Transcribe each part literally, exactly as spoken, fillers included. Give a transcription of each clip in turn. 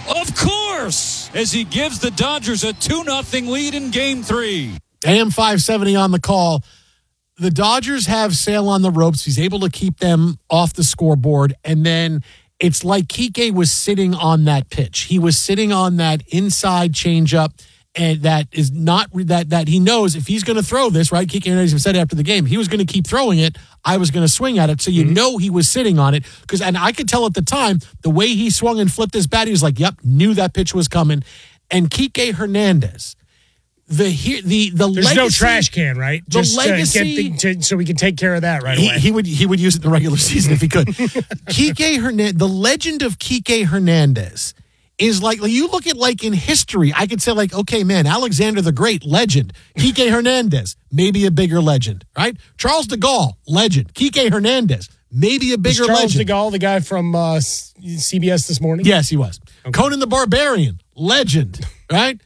Of course, as he gives the Dodgers a two nothing lead in game three. A M five seventy on the call. The Dodgers have Sale on the ropes. He's able to keep them off the scoreboard. And then it's like Kike was sitting on that pitch. He was sitting on that inside changeup. And that is not that that he knows if he's going to throw this, right? Kike Hernandez said after the game, he was going to keep throwing it. I was going to swing at it. So you mm-hmm. know he was sitting on it. Because and I could tell at the time, the way he swung and flipped his bat, he was like, yep, knew that pitch was coming. And Kike Hernandez, the the the There's legacy, no trash can, right? The Just legacy, uh, get the, to, so we can take care of that right he, away. He would he would use it in the regular season if he could. Kike Hernandez, the legend of Kike Hernandez is like, you look at like in history, I could say like, okay, man, Alexander the Great, legend. Kike Hernandez, maybe a bigger legend, right? Charles de Gaulle, legend. Kike Hernandez, maybe a bigger was Charles legend. Charles de Gaulle, the guy from uh, C B S This Morning? Yes, he was. Okay. Conan the Barbarian, legend, right?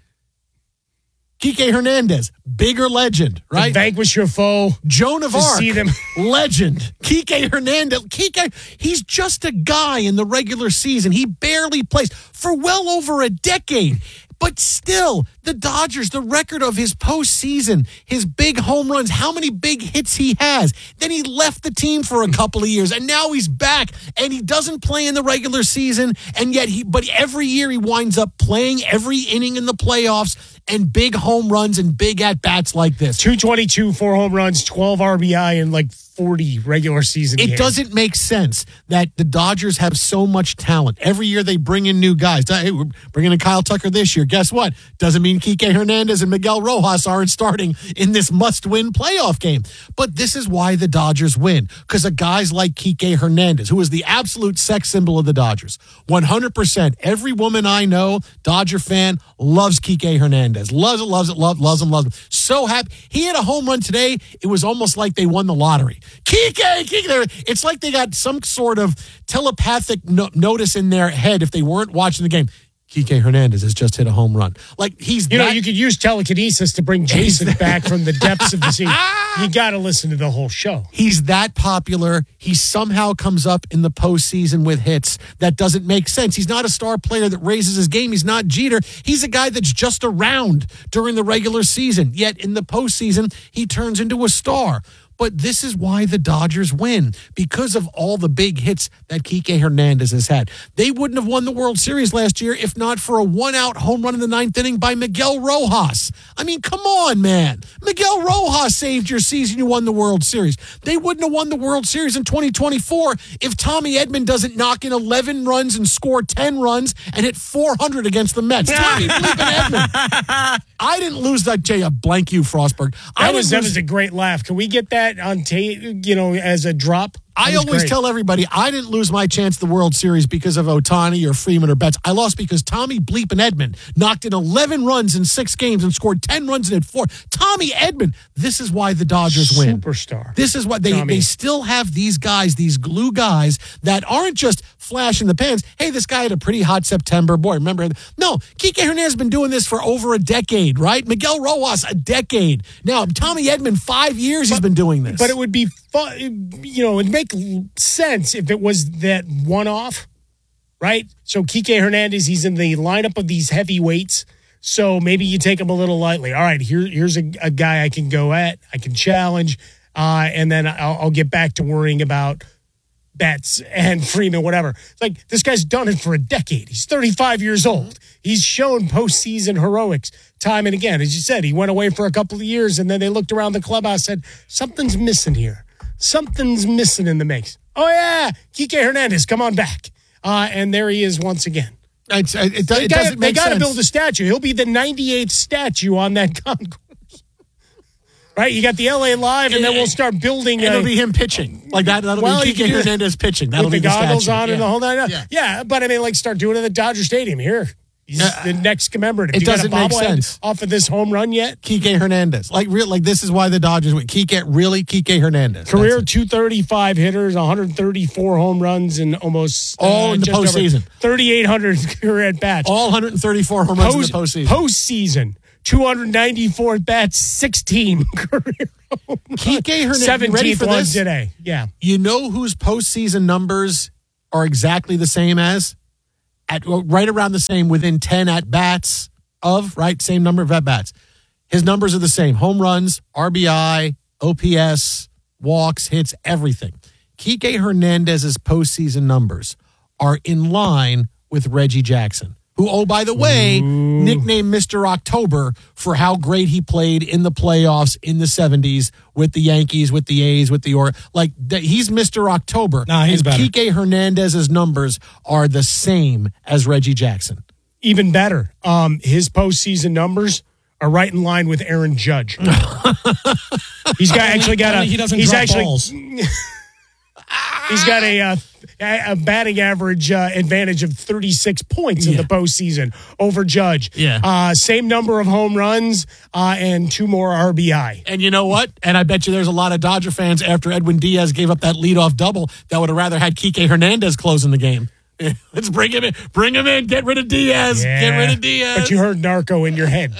Kike Hernandez, bigger legend, right? To vanquish your foe. Joan of to Arc, see them. legend. Kike Hernandez, Kike, he's just a guy in the regular season. He barely plays for well over a decade. But still, the Dodgers, the record of his postseason, his big home runs, how many big hits he has. Then he left the team for a couple of years, and now he's back, and he doesn't play in the regular season, and yet he, but every year he winds up playing every inning in the playoffs and big home runs and big at-bats like this. two twenty-two, four home runs, twelve R B I, and like forty regular season It games. doesn't make sense that the Dodgers have so much talent. Every year they bring in new guys. Hey, we're bringing in Kyle Tucker this year. Guess what? Doesn't mean Kike Hernandez and Miguel Rojas aren't starting in this must-win playoff game. But this is why the Dodgers win, because of guys like Kike Hernandez, who is the absolute sex symbol of the Dodgers. one hundred percent. Every woman I know, Dodger fan, loves Kike Hernandez. Loves it, loves it, loves, loves him, loves him. So happy. He had a home run today. It was almost like they won the lottery. Kike, Kike. It's like they got some sort of telepathic no- notice in their head if they weren't watching the game. Kike Hernandez has just hit a home run. Like, he's You that- know, you could use telekinesis to bring Jason back from the depths of the sea. You got to listen to the whole show. He's that popular. He somehow comes up in the postseason with hits. That doesn't make sense. He's not a star player that raises his game. He's not Jeter. He's a guy that's just around during the regular season. Yet in the postseason, he turns into a star. But this is why the Dodgers win, because of all the big hits that Kike Hernandez has had. They wouldn't have won the World Series last year if not for a one-out home run in the ninth inning by Miguel Rojas. I mean, come on, man. Miguel Rojas saved your season. You won the World Series. They wouldn't have won the World Series in twenty twenty-four if Tommy Edman doesn't knock in eleven runs and score ten runs and hit four hundred against the Mets. Tommy bleeping Edman. I didn't lose that, Jay. A blank you, Frostberg. I That was, that lose- was a great laugh. Can we get that on tape, you know, as a drop? I always great. tell everybody I didn't lose my chance at the World Series because of Ohtani or Freeman or Betts. I lost because Tommy Bleep and Edman knocked in eleven runs in six games and scored ten runs and hit four. Tommy Edman. This is why the Dodgers win. Superstar. This is what they Tommy. they still have these guys, these glue guys that aren't just flash in the pans. Hey, this guy had a pretty hot September. Boy, remember? No, Kike Hernandez has been doing this for over a decade, right? Miguel Rojas, a decade. Now, Tommy Edman, five years but, he's been doing this. But it would be fun, you know, it'd make sense if it was that one-off, right? So Kike Hernandez, he's in the lineup of these heavyweights, so maybe you take him a little lightly. All right, here, here's a, a guy I can go at, I can challenge, uh, and then I'll, I'll get back to worrying about Betts and Freeman, whatever. It's like, this guy's done it for a decade. He's thirty-five years old. He's shown postseason heroics time and again. As you said, he went away for a couple of years, and then they looked around the clubhouse and said, something's missing here. Something's missing in the mix. Oh, yeah, Kike Hernandez, come on back. Uh, and there he is once again. It's, it, it, it They doesn't gotta, make they got to sense. build a statue. He'll be the ninety-eighth statue on that concourse. Right? You got the L A Live, and then we'll start building. It'll a, be him pitching. Like that. That'll Well, be you can Kike do- Hernandez pitching. That'll with be the goggles statue. on Yeah. and the whole nine. Yeah. Yeah, but I mean, like, start doing it at Dodger Stadium. Here, he's Uh, the next commemorative. it You got a doesn't make bobblehead sense. off of this home run yet? Kike Hernandez. Like, real, like this is why the Dodgers win. Kike, really? Kike Hernandez. Career That's it. two thirty-five hitters, one hundred thirty-four home runs, and almost All uh, in the just over postseason. thirty-eight hundred career at bats. All one hundred thirty-four home runs Post, in the postseason. Postseason, two hundred ninety-four at bats, sixteen career. Kike Hernandez. You ready seventeenth for one this? today. Yeah. You know whose postseason numbers are exactly the same as? at right around the same, within ten at-bats of, right, same number of at-bats. His numbers are the same. Home runs, R B I, O P S, walks, hits, everything. Kike Hernandez's postseason numbers are in line with Reggie Jackson, who, oh, by the way, Ooh. nicknamed Mister October for how great he played in the playoffs in the seventies with the Yankees, with the A's, with the or like he's Mister October. Nah, he's and better. Kike Hernandez's numbers are the same as Reggie Jackson. Even better. Um, his postseason numbers are right in line with Aaron Judge. He's got actually got a. He doesn't he's drop actually, balls. He's got a, uh, a batting average uh, advantage of thirty-six points in Yeah. the postseason over Judge. Yeah. Uh, same number of home runs uh, and two more R B I. And you know what? And I bet you there's a lot of Dodger fans after Edwin Diaz gave up that leadoff double that would have rather had Kike Hernandez closing the game. Let's bring him in. Bring him in. Get rid of Diaz. Yeah. Get rid of Diaz. But you heard Narco in your head.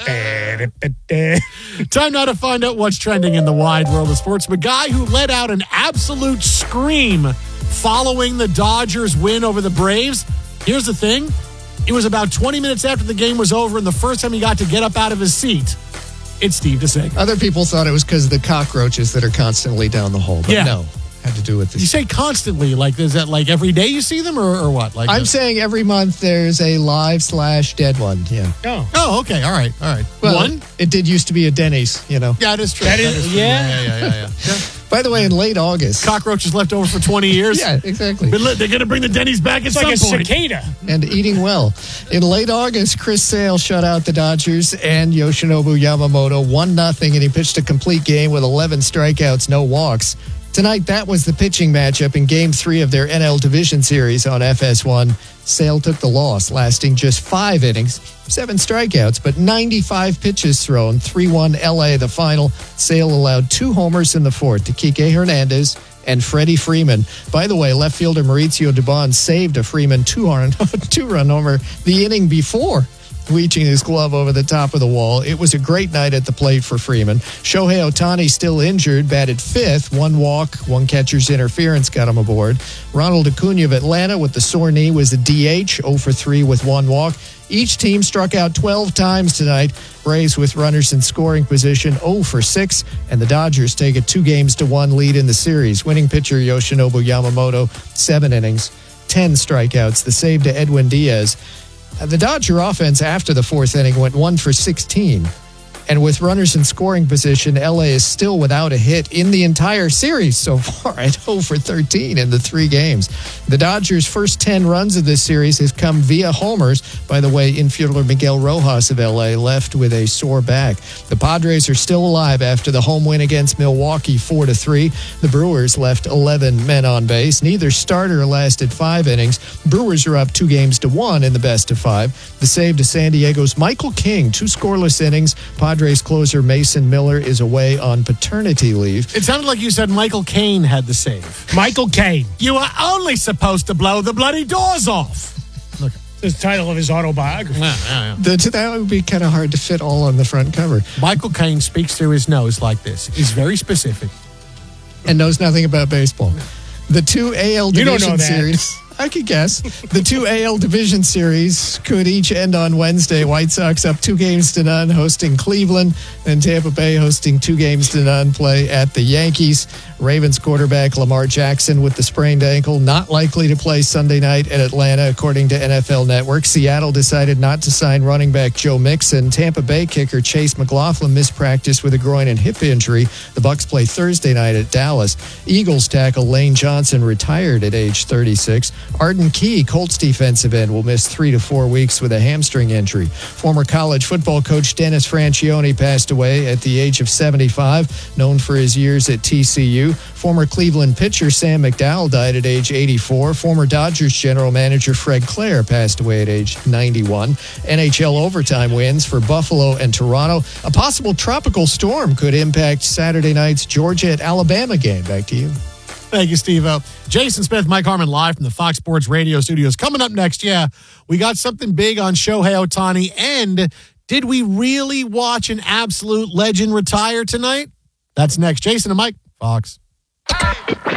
Time now to find out what's trending in the wide world of sports. The guy who let out an absolute scream following the Dodgers win over the Braves. Here's the thing. It was about twenty minutes after the game was over, and the first time he got to get up out of his seat, it's Steve DeSega. Other people thought it was because of the cockroaches that are constantly down the hole, but Yeah. no. Had to do with You this. say constantly, like, is that like every day you see them or, or what? Like, I'm uh, saying every month there's a live slash dead one. Yeah. Oh. oh, okay. All right. All right. Well, One? It did used to be a Denny's, you know. Yeah, it is true. That is- true. yeah. Yeah, yeah, yeah, yeah. yeah. By the way, in late August. Cockroaches left over for twenty years. Yeah, exactly. But look, they're going to bring the Denny's back at It's some like a point. cicada. And eating well. In late August, Chris Sale shut out the Dodgers and Yoshinobu Yamamoto one nothing, and he pitched a complete game with eleven strikeouts, no walks. Tonight, that was the pitching matchup in Game three of their N L Division Series on F S one. Sale took the loss, lasting just five innings, seven strikeouts, but ninety-five pitches thrown, three one L A the final. Sale allowed two homers in the fourth to Kike Hernandez and Freddie Freeman. By the way, left fielder Mauricio Dubon saved a Freeman two-run two-run homer the inning before, reaching his glove over the top of the wall. It was a great night at the plate for Freeman. Shohei Ohtani, still injured, batted fifth. One walk, one catcher's interference got him aboard. Ronald Acuna of Atlanta with the sore knee was a D H, oh for three with one walk. Each team struck out twelve times tonight. Braves with runners in scoring position, oh for six, and the Dodgers take a two games to one lead in the series. Winning pitcher Yoshinobu Yamamoto, seven innings, ten strikeouts. The save to Edwin Diaz. The Dodger offense after the fourth inning went one for sixteen. And with runners in scoring position, L A is still without a hit in the entire series so far at oh for thirteen in the three games. The Dodgers' first ten runs of this series have come via homers. By the way, infielder Miguel Rojas of L A left with a sore back. The Padres are still alive after the home win against Milwaukee four to three. The Brewers left eleven men on base. Neither starter lasted five innings. Brewers are up two games to one in the best of five. The save to San Diego's Michael King, two scoreless innings. Padres closer Mason Miller is away on paternity leave. It sounded like you said Michael Caine had the save. Michael Caine. You are only supposed to blow the bloody doors off. Look. The title of his autobiography. Yeah, yeah, yeah. The, that would be kind of hard to fit all on the front cover. Michael Caine speaks through his nose like this. He's very specific. And knows nothing about baseball. The two A L You don't Division know that. Series. I could guess. The two A L Division Series could each end on Wednesday. White Sox up two games to none, hosting Cleveland, and Tampa Bay hosting two games to none, play at the Yankees. Ravens quarterback Lamar Jackson with the sprained ankle, not likely to play Sunday night at Atlanta, according to N F L Network. Seattle decided not to sign running back Joe Mixon. Tampa Bay kicker Chase McLaughlin missed practice with a groin and hip injury. The Bucs play Thursday night at Dallas. Eagles tackle Lane Johnson retired at age thirty-six. Arden Key, Colts defensive end, will miss three to four weeks with a hamstring injury. Former college football coach Dennis Franchione passed away at the age of seventy-five, known for his years at T C U. Former Cleveland pitcher Sam McDowell died at age eighty-four. Former Dodgers general manager Fred Clare passed away at age ninety-one. N H L overtime wins for Buffalo and Toronto. A possible tropical storm could impact Saturday night's Georgia at Alabama game. Back to you. Thank you, Steve-O. Jason Smith, Mike Harmon, live from the Fox Sports Radio studios. Coming up next, yeah, we got something big on Shohei Ohtani. And did we really watch an absolute legend retire tonight? That's next. Jason and Mike, Fox.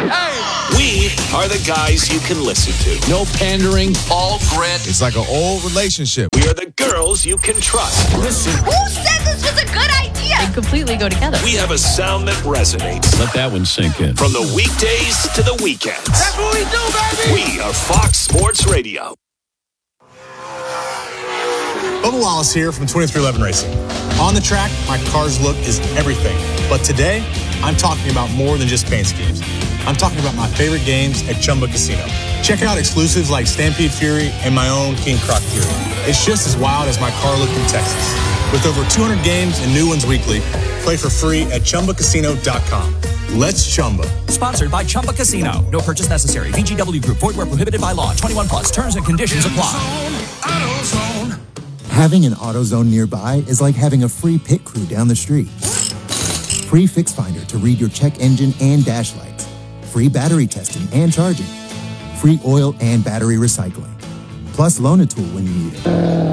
We are the guys you can listen to. No pandering, all grit. It's like an old relationship. We are the girls you can trust. Listen. Who said this was a good idea? They completely go together. We have a sound that resonates. Let that one sink in. From the weekdays to the weekends. That's what we do, baby. We are Fox Sports Radio. Bubba Wallace here from twenty-three eleven Racing. On the track, my car's look is everything. But today, I'm talking about more than just paint schemes. I'm talking about my favorite games at Chumba Casino. Check out exclusives like Stampede Fury and my own King Croc Fury. It's just as wild as my car look in Texas. With over two hundred games and new ones weekly, play for free at Chumba Casino dot com. Let's Chumba. Sponsored by Chumba Casino. No purchase necessary. V G W Group. Void where prohibited by law. twenty-one plus. Terms and conditions apply. Having an AutoZone nearby is like having a free pit crew down the street. Free Fix Finder to read your check engine and dash lights. Free battery testing and charging. Free oil and battery recycling. Plus Loan-A-Tool when you need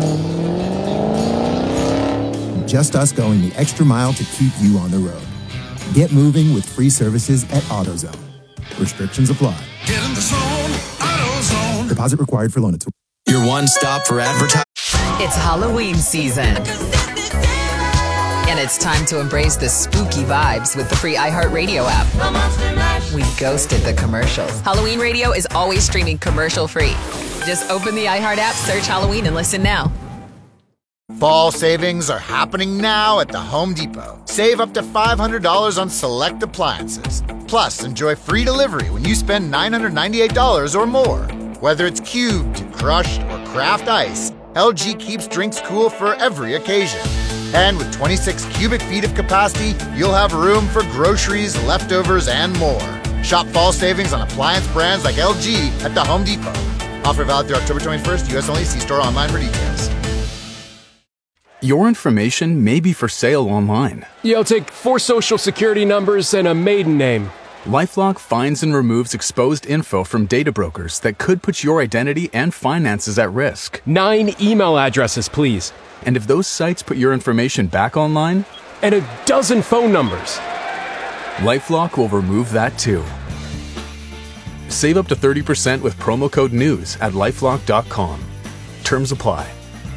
it. Just us going the extra mile to keep you on the road. Get moving with free services at AutoZone. Restrictions apply. Get in the zone, AutoZone. Deposit required for Loan-A-Tool. Your one stop for advertising. It's Halloween season. And it's time to embrace the spooky vibes with the free iHeartRadio app. We ghosted the commercials. Halloween Radio is always streaming commercial free. Just open the iHeart app, search Halloween, and listen now. Fall savings are happening now at the Home Depot. Save up to five hundred dollars on select appliances. Plus, enjoy free delivery when you spend nine hundred ninety-eight dollars or more. Whether it's cubed, crushed, or craft ice, L G keeps drinks cool for every occasion. And with twenty-six cubic feet of capacity, you'll have room for groceries, leftovers, and more. Shop fall savings on appliance brands like L G at the Home Depot. Offer valid through October twenty-first, U S only. See store online for details. Your information may be for sale online. Yeah, I'll take four social security numbers and a maiden name. LifeLock finds and removes exposed info from data brokers that could put your identity and finances at risk. Nine email addresses, please. And if those sites put your information back online? And a dozen phone numbers. LifeLock will remove that too. Save up to thirty percent with promo code NEWS at lifelock dot com. Terms apply.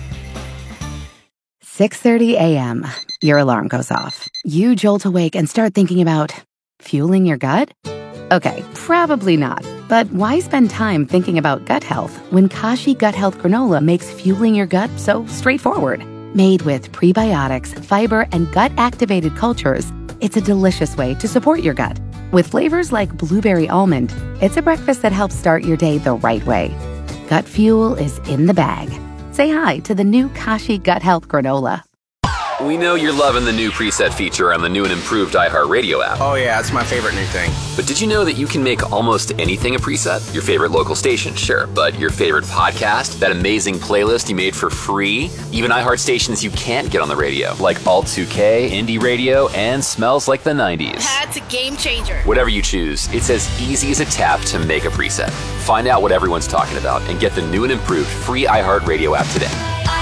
six thirty a.m. Your alarm goes off. You jolt awake and start thinking about fueling your gut? Okay, probably not. But why spend time thinking about gut health when Kashi Gut Health Granola makes fueling your gut so straightforward? Made with prebiotics, fiber, and gut-activated cultures, it's a delicious way to support your gut. With flavors like blueberry almond, it's a breakfast that helps start your day the right way. Gut fuel is in the bag. Say hi to the new Kashi Gut Health Granola. We know you're loving the new preset feature on the new and improved iHeartRadio app. Oh yeah, it's my favorite new thing. But did you know that you can make almost anything a preset? Your favorite local station, sure, but your favorite podcast, that amazing playlist you made for free, even iHeart stations you can't get on the radio, like Alt two K, Indie Radio, and Smells Like the nineties. That's a game changer. Whatever you choose, it's as easy as a tap to make a preset. Find out what everyone's talking about and get the new and improved free iHeartRadio app today.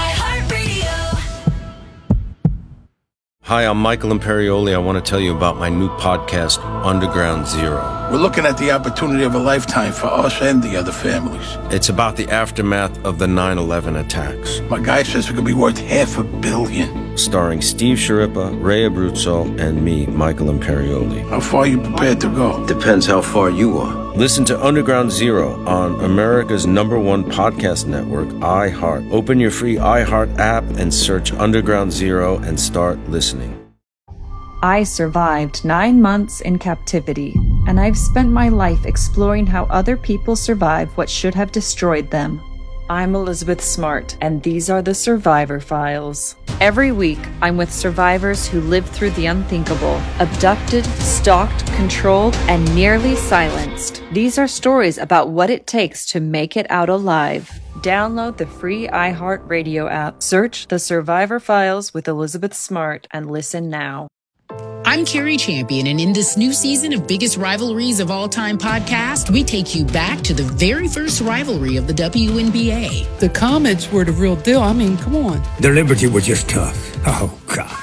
Hi, I'm Michael Imperioli. I want to tell you about my new podcast, Underground Zero. We're looking at the opportunity of a lifetime for us and the other families. It's about the aftermath of the nine eleven attacks. My guy says we could be worth half a billion. Starring Steve Sciarippa, Ray Abruzzo, and me, Michael Imperioli. How far are you prepared to go? Depends how far you are. Listen to Underground Zero on America's number one podcast network, iHeart. Open your free iHeart app and search Underground Zero and start listening. I survived nine months in captivity, and I've spent my life exploring how other people survive what should have destroyed them. I'm Elizabeth Smart, and these are the Survivor Files. Every week, I'm with survivors who lived through the unthinkable, abducted, stalked, controlled, and nearly silenced. These are stories about what it takes to make it out alive. Download the free iHeartRadio app, search The Survivor Files with Elizabeth Smart, and listen now. I'm Carrie Champion, and in this new season of Biggest Rivalries of All Time podcast, we take you back to the very first rivalry of the W N B A. The Comets were the real deal. I mean, come on. The Liberty were just tough. Oh, God.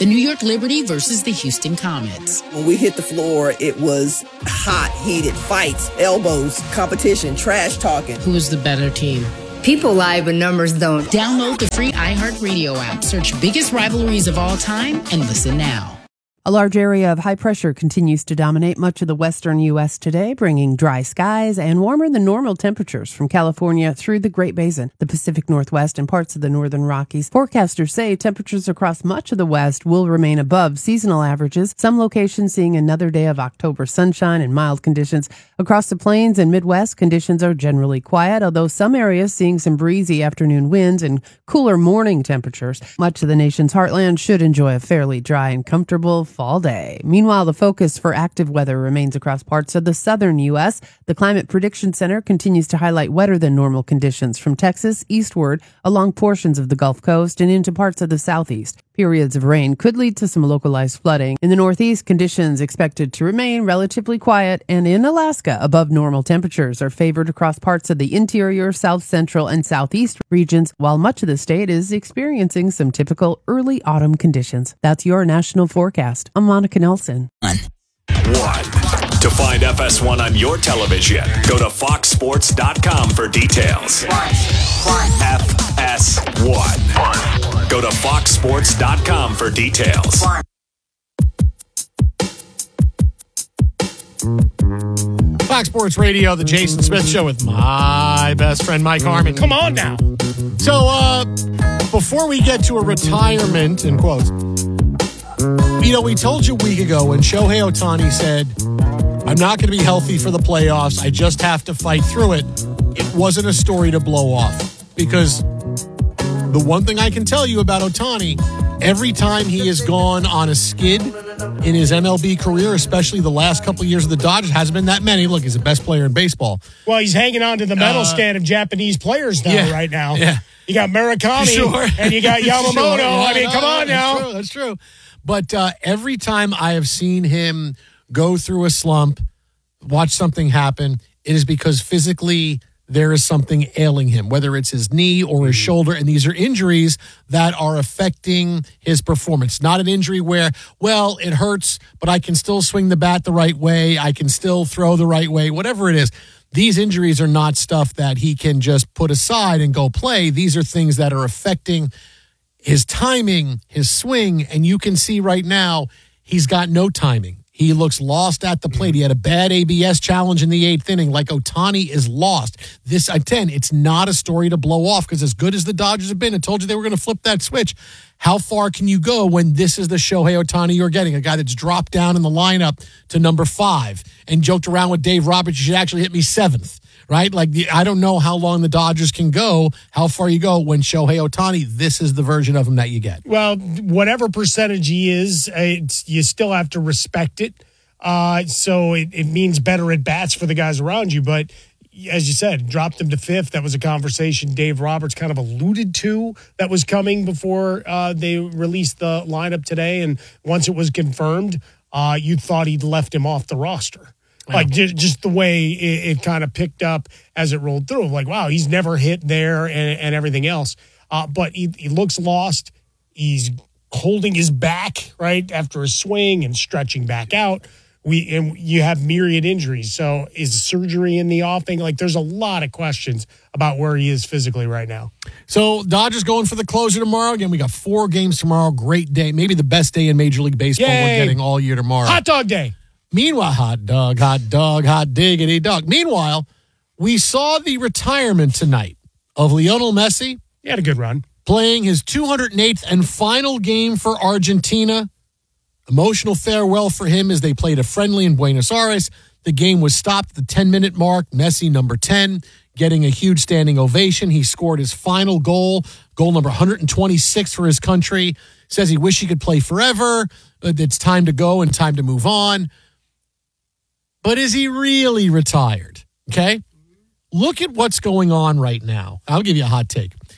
The New York Liberty versus the Houston Comets. When we hit the floor, it was hot, heated fights, elbows, competition, trash talking. Who was the better team? People lie, but numbers don't. Download the free iHeartRadio app. Search biggest rivalries of all time and listen now. A large area of high pressure continues to dominate much of the western U S today, bringing dry skies and warmer than normal temperatures from California through the Great Basin, the Pacific Northwest, and parts of the northern Rockies. Forecasters say temperatures across much of the West will remain above seasonal averages, some locations seeing another day of October sunshine and mild conditions. Across the plains and Midwest, conditions are generally quiet, although some areas seeing some breezy afternoon winds and cooler morning temperatures. Much of the nation's heartland should enjoy a fairly dry and comfortable fall day. Meanwhile, the focus for active weather remains across parts of the southern U S. The Climate Prediction Center continues to highlight wetter than normal conditions from Texas eastward along portions of the Gulf Coast and into parts of the southeast. Periods of rain could lead to some localized flooding. In the Northeast, conditions expected to remain relatively quiet, and in Alaska, above normal temperatures are favored across parts of the interior, south central, and southeast regions, while much of the state is experiencing some typical early autumn conditions. That's your national forecast. I'm Monica Nelson. One. To find F S one on your television, go to fox sports dot com for details. F S one. Go to fox sports dot com for details. Fox Sports Radio, the Jason Smith Show with my best friend Mike Harmon. Come on now. So, uh, before we get to a retirement, in quotes, you know, we told you a week ago when Shohei Ohtani said, I'm not going to be healthy for the playoffs. I just have to fight through it. It wasn't a story to blow off, because the one thing I can tell you about Ohtani, every time he has gone on a skid in his M L B career, especially the last couple of years of the Dodgers, hasn't been that many. Look, he's the best player in baseball. Well, he's hanging on to the medal Uh, stand of Japanese players now, yeah, right now. yeah. You got Murakami Sure. and you got Yamamoto. Sure, yeah, I mean, no, come on that's now. True, that's true. But uh, every time I have seen him go through a slump, watch something happen, it is because physically there is something ailing him, whether it's his knee or his shoulder. And these are injuries that are affecting his performance. Not an injury where, well, it hurts, but I can still swing the bat the right way. I can still throw the right way, whatever it is. These injuries are not stuff that he can just put aside and go play. These are things that are affecting his timing, his swing, and you can see right now he's got no timing. He looks lost at the plate. He had a bad A B S challenge in the eighth inning. Like, Ohtani is lost. This, I ten, it's not a story to blow off, because as good as the Dodgers have been, I told you they were going to flip that switch. How far can you go when this is the Shohei Ohtani you're getting? A guy that's dropped down in the lineup to number five and joked around with Dave Roberts, you should actually hit me seventh, right? Like, I don't know how long the Dodgers can go, how far you go when Shohei Ohtani, this is the version of him that you get. Well, whatever percentage he is, it's, you still have to respect it. Uh, so it, it means better at bats for the guys around you. But as you said, dropped him to fifth. That was a conversation Dave Roberts kind of alluded to that was coming before uh, they released the lineup today. And once it was confirmed, uh, you thought he'd left him off the roster. Like, just, just the way it, it kind of picked up as it rolled through. Like, wow, he's never hit there and, and everything else. Uh, but he, he looks lost. He's holding his back, right, after a swing and stretching back out. We and you have myriad injuries. So is surgery in the offing? Like, there's a lot of questions about where he is physically right now. So Dodgers going for the closer tomorrow. Again, we got four games tomorrow. Great day. Maybe the best day in Major League Baseball Yay. we're getting all year tomorrow. Hot dog day. Meanwhile, hot dog, hot dog, hot diggity dog. Meanwhile, we saw the retirement tonight of Lionel Messi. He had a good run. Playing his two hundred eighth and final game for Argentina. Emotional farewell for him as they played a friendly in Buenos Aires. The game was stopped at the ten-minute mark. Messi, number ten, getting a huge standing ovation. He scored his final goal, goal number one hundred twenty-six for his country. Says he wished he could play forever. It's time to go and time to move on. But is he really retired? Okay? Look at what's going on right now. I'll give you a hot take.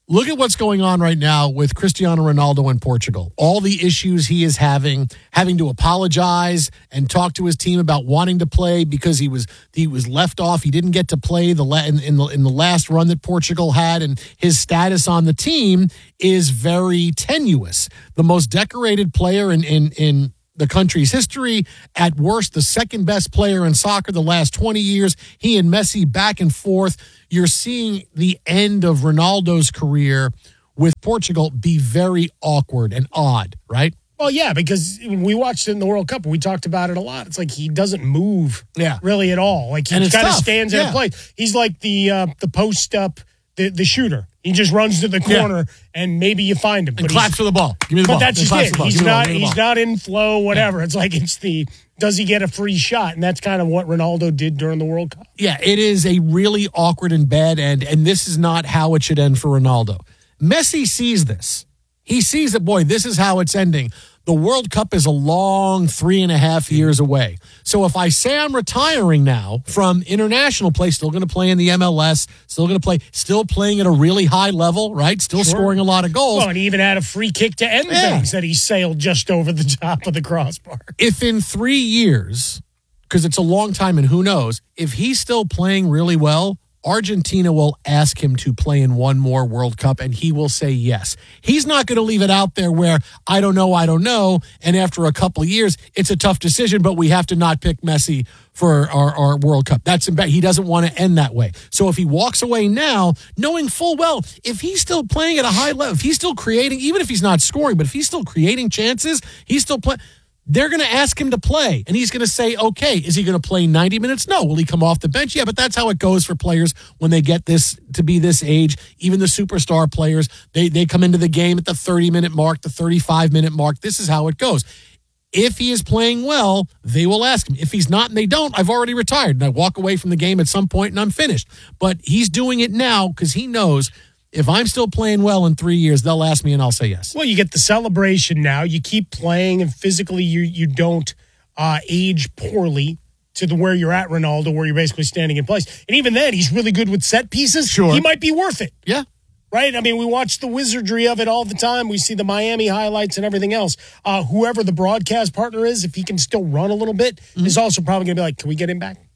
Look at what's going on right now with Cristiano Ronaldo in Portugal. All the issues he is having, having to apologize and talk to his team about wanting to play because he was he was left off. He didn't get to play the in, in the in the last run that Portugal had, and his status on the team is very tenuous. The most decorated player in in in the country's history, at worst, the second best player in soccer the last twenty years. He and Messi back and forth. You're seeing the end of Ronaldo's career with Portugal be very awkward and odd, right? Well, yeah, because we watched it in the World Cup and we talked about it a lot. It's like he doesn't move yeah. really at all. Like he kind of stands in yeah. place. He's like the uh, the post up, the, the shooter. He just runs to the corner yeah. and maybe you find him. And but claps for the ball. Give me the but ball. that's and just it. He's not he's ball. not in flow, whatever. Yeah. It's like it's the does he get a free shot? And that's kind of what Ronaldo did during the World Cup. Yeah, it is a really awkward and bad end, and this is not how it should end for Ronaldo. Messi sees this. He sees that, boy, this is how it's ending. The World Cup is a long three and a half years away. So if I say I'm retiring now from international play, still going to play in the M L S, still going to play, still playing at a really high level, right? Still sure. scoring a lot of goals. Well, and he even had a free kick to end yeah. things that he sailed just over the top of the crossbar. If in three years, because it's a long time and who knows, if he's still playing really well, Argentina will ask him to play in one more World Cup, and he will say yes. He's not going to leave it out there where, I don't know, I don't know, and after a couple of years, it's a tough decision, but we have to not pick Messi for our, our World Cup. That's He doesn't want to end that way. So if he walks away now, knowing full well, if he's still playing at a high level, if he's still creating, even if he's not scoring, but if he's still creating chances, he's still playing. They're going to ask him to play, and he's going to say, okay, is he going to play ninety minutes? No. Will he come off the bench? Yeah, but that's how it goes for players when they get this to be this age. Even the superstar players, they, they come into the game at the thirty-minute mark, the thirty-five-minute mark. This is how it goes. If he is playing well, they will ask him. If he's not and they don't, I've already retired, and I walk away from the game at some point and I'm finished. But he's doing it now because he knows if I'm still playing well in three years, they'll ask me and I'll say yes. Well, you get the celebration now. You keep playing, and physically you you don't uh, age poorly to the where you're at, Ronaldo, where you're basically standing in place. And even then, he's really good with set pieces. Sure. He might be worth it. Yeah. Right? I mean, we watch the wizardry of it all the time. We see the Miami highlights and everything else. Uh, whoever the broadcast partner is, if he can still run a little bit, mm-hmm. is also probably going to be like, can we get him back?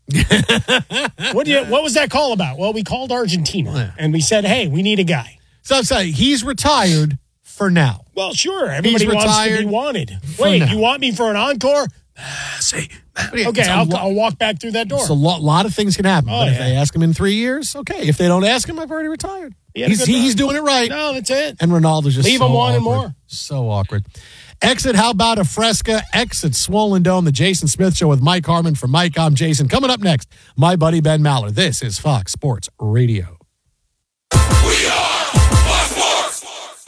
what do you, what was that call about? Well, we called Argentina yeah. and we said, hey, we need a guy. So I'm saying he's retired for now. Well, sure. Everybody he's wants to be wanted. Wait, now. You want me for an encore? See, okay, I'll, lo- I'll walk back through that door. So a lo- lot of things can happen. Oh, but yeah. if they ask him in three years, okay. If they don't ask him, I've already retired. He he's, he, he's doing it right. No, that's it. And Ronaldo's just Leave so him wanting awkward. more. So awkward. Exit, how about a Fresca? Exit, Swollen Dome, the Jason Smith Show with Mike Harmon. For Mike, I'm Jason. Coming up next, my buddy Ben Maller. This is Fox Sports Radio. We are Fox Sports.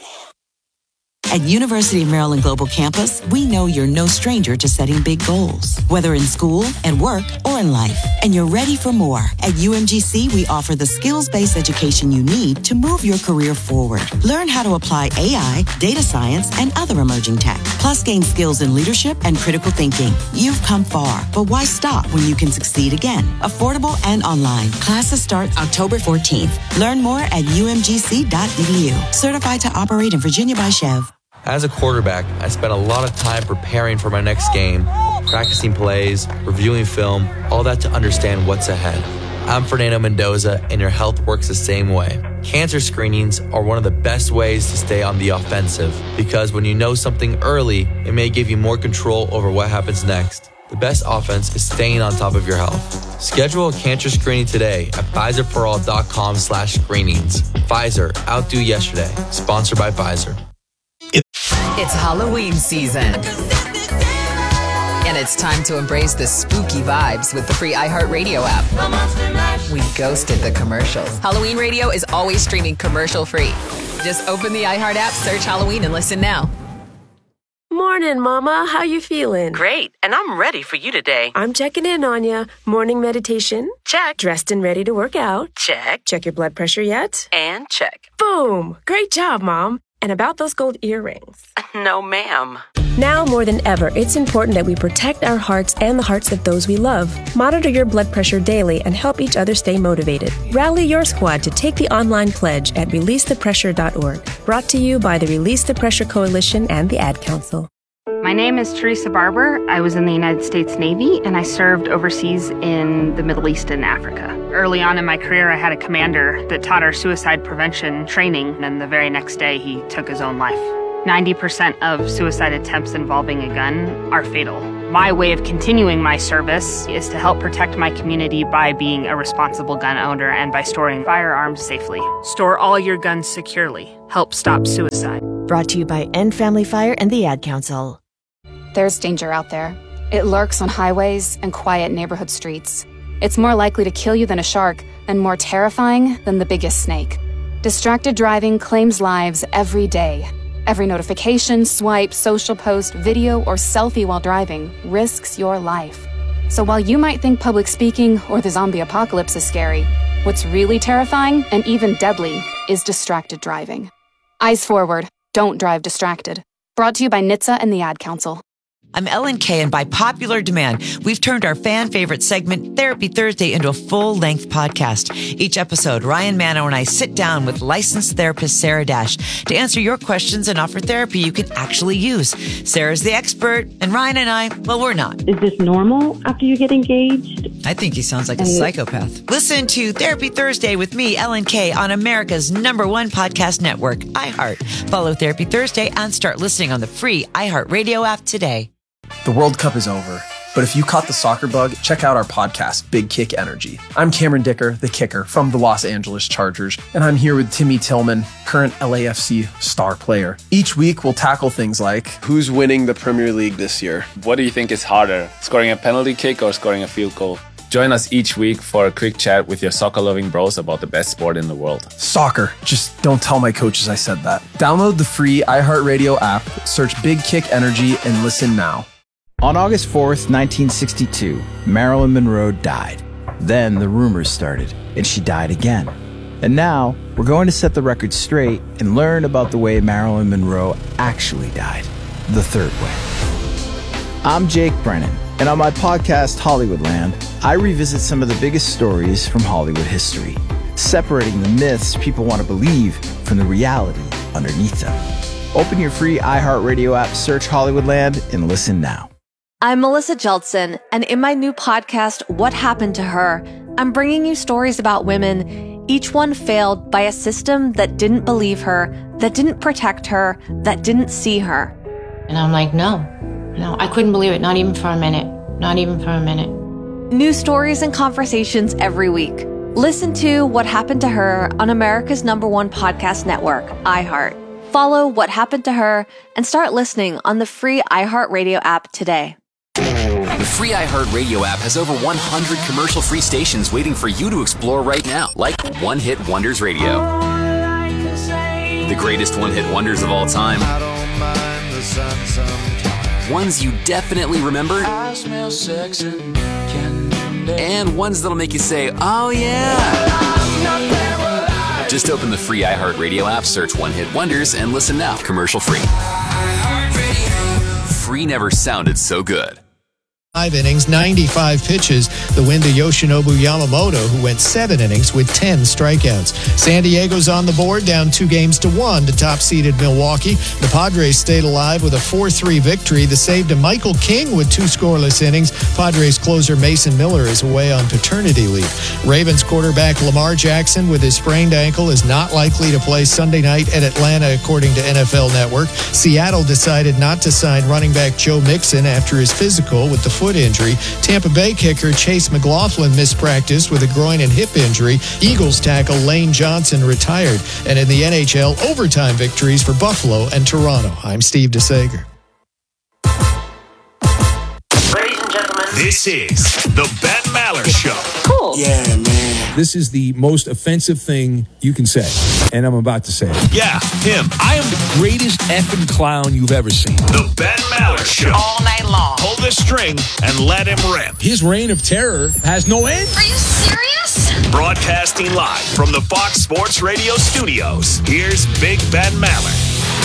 At University of Maryland Global Campus, we know you're no stranger to setting big goals, whether in school, at work, or in life. And you're ready for more. At U M G C, we offer the skills-based education you need to move your career forward. Learn how to apply A I, data science, and other emerging tech. Plus, gain skills in leadership and critical thinking. You've come far, but why stop when you can succeed again? Affordable and online. Classes start October fourteenth. Learn more at U M G C dot E D U. Certified to operate in Virginia by Chev. As a quarterback, I spent a lot of time preparing for my next game, practicing plays, reviewing film, all that to understand what's ahead. I'm Fernando Mendoza, and your health works the same way. Cancer screenings are one of the best ways to stay on the offensive, because when you know something early, it may give you more control over what happens next. The best offense is staying on top of your health. Schedule a cancer screening today at Pfizer For All dot com slash screenings. Pfizer, outdo yesterday. Sponsored by Pfizer. It's Halloween season. And it's time to embrace the spooky vibes with the free iHeartRadio app. We ghosted the commercials. Halloween Radio is always streaming commercial free. Just open the iHeart app, search Halloween, and listen now. Morning, Mama. How you feeling? Great, and I'm ready for you today. I'm checking in on you. Morning meditation? Check. Dressed and ready to work out? Check. Check your blood pressure yet? And check. Boom! Great job, Mom. And about those gold earrings. No, ma'am. Now more than ever, it's important that we protect our hearts and the hearts of those we love. Monitor your blood pressure daily and help each other stay motivated. Rally your squad to take the online pledge at release the pressure dot org. Brought to you by the Release the Pressure Coalition and the Ad Council. My name is Teresa Barber. I was in the United States Navy, and I served overseas in the Middle East and Africa. Early on in my career, I had a commander that taught our suicide prevention training, and the very next day, he took his own life. ninety percent of suicide attempts involving a gun are fatal. My way of continuing my service is to help protect my community by being a responsible gun owner and by storing firearms safely. Store all your guns securely. Help stop suicide. Brought to you by End Family Fire and the Ad Council. There's danger out there. It lurks on highways and quiet neighborhood streets. It's more likely to kill you than a shark, and more terrifying than the biggest snake. Distracted driving claims lives every day. Every notification, swipe, social post, video, or selfie while driving risks your life. So while you might think public speaking or the zombie apocalypse is scary, what's really terrifying and even deadly is distracted driving. Eyes forward. Don't drive distracted. Brought to you by N H T S A and the Ad Council. I'm Ellen Kay, and by popular demand, we've turned our fan favorite segment, Therapy Thursday, into a full-length podcast. Each episode, Ryan Mano and I sit down with licensed therapist Sarah Dash to answer your questions and offer therapy you can actually use. Sarah's the expert, and Ryan and I, well, we're not. Is this normal after you get engaged? I think he sounds like a psychopath. Listen to Therapy Thursday with me, Ellen Kay, on America's number one podcast network, iHeart. Follow Therapy Thursday and start listening on the free iHeartRadio app today. The World Cup is over, but if you caught the soccer bug, check out our podcast, Big Kick Energy. I'm Cameron Dicker, the kicker from the Los Angeles Chargers, and I'm here with Timmy Tillman, current L A F C star player. Each week, we'll tackle things like, who's winning the Premier League this year? What do you think is harder, scoring a penalty kick or scoring a field goal? Join us each week for a quick chat with your soccer-loving bros about the best sport in the world. Soccer. Just don't tell my coaches I said that. Download the free iHeartRadio app, search Big Kick Energy, and listen now. On August fourth, nineteen sixty-two, Marilyn Monroe died. Then the rumors started, and she died again. And now, we're going to set the record straight and learn about the way Marilyn Monroe actually died. The third way. I'm Jake Brennan, and on my podcast, Hollywoodland, I revisit some of the biggest stories from Hollywood history, separating the myths people want to believe from the reality underneath them. Open your free iHeartRadio app, search Hollywoodland, and listen now. I'm Melissa Jeltsin, and in my new podcast, What Happened to Her, I'm bringing you stories about women, each one failed by a system that didn't believe her, that didn't protect her, that didn't see her. And I'm like, no, no, I couldn't believe it, not even for a minute, not even for a minute. New stories and conversations every week. Listen to What Happened to Her on America's number one podcast network, iHeart. Follow What Happened to Her and start listening on the free iHeartRadio app today. The free iHeartRadio app has over one hundred commercial-free stations waiting for you to explore right now, like One Hit Wonders Radio. The greatest one-hit wonders of all time. Ones you definitely remember. And ones that'll make you say, oh yeah. Just open the free iHeartRadio app, search One Hit Wonders, and listen now, commercial-free. Free never sounded so good. Five innings, ninety-five pitches. The win to Yoshinobu Yamamoto, who went seven innings with ten strikeouts. San Diego's on the board, down two games to one to top-seeded Milwaukee. The Padres stayed alive with a four three victory. The save to Michael King with two scoreless innings. Padres closer Mason Miller is away on paternity leave. Ravens quarterback Lamar Jackson with his sprained ankle is not likely to play Sunday night at Atlanta, according to N F L Network. Seattle decided not to sign running back Joe Mixon after his physical with the foot injury. Tampa Bay kicker Chase McLaughlin missed practice with a groin and hip injury. Eagles tackle Lane Johnson retired. And in the N H L, overtime victories for Buffalo and Toronto. I'm Steve DeSager. Ladies and gentlemen, this is the Ben Maller Show. Cool. Yeah, man. This is the most offensive thing you can say, and I'm about to say it. Yeah, him. I am the greatest effing clown you've ever seen. The Ben Maller Show. All night long. Pull the string and let him rip. His reign of terror has no end. Are you serious? Broadcasting live from the Fox Sports Radio studios, here's Big Ben Maller.